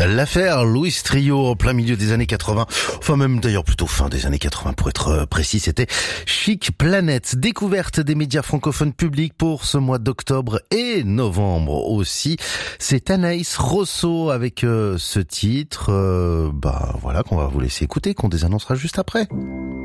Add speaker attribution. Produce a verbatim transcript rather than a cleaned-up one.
Speaker 1: L'affaire Louis Trio en plein milieu des années quatre-vingts, enfin même d'ailleurs plutôt fin des années quatre-vingts pour être précis, c'était Chic Planète, découverte des médias francophones publics pour ce mois d'octobre et novembre aussi. C'est Anaïs Rosso avec euh, ce titre, euh, bah voilà qu'on va vous laisser écouter, qu'on désannoncera juste après.